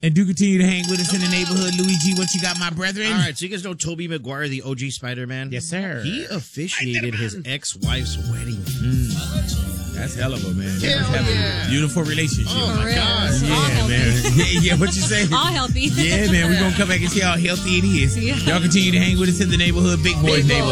And do continue to hang with us in the neighborhood. Luigi, what you got, my brethren? All right, so you guys know Tobey Maguire, the OG Spider-Man? Yes, sir. He officiated his ex-wife's wedding. That's hell of a man. They Hell must have yeah. a beautiful relationship. Oh, my God. Yeah, man. Yeah, what you say? All healthy. Yeah, man. We're going to come back and see how healthy it is. Yeah. Y'all continue to hang with us in the neighborhood. Big Boys neighborhood.